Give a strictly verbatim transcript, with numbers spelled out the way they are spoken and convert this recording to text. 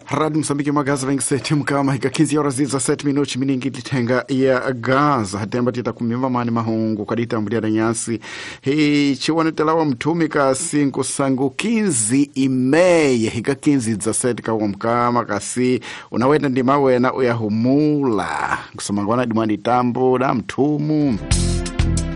Rádio Moçambique magaza vem sete mkama hika quinze horas dezessete minutos miningi litenga ya Gaza hatemba tita kumimba mani mahungu kadita mbulia nyasi hii chiwane telawa mtumika cinco sangu quinze e meia hika quinze dezessete kawa mkama kasi unawenda ndimawe na uyahumula kusamangwana dimani tambo na mtumu